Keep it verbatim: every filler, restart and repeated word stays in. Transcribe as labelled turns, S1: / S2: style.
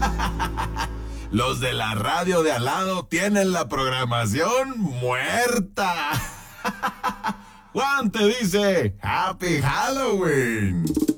S1: Los de la radio de al lado tienen la programación muerta. Juan te dice, ¡Happy Halloween!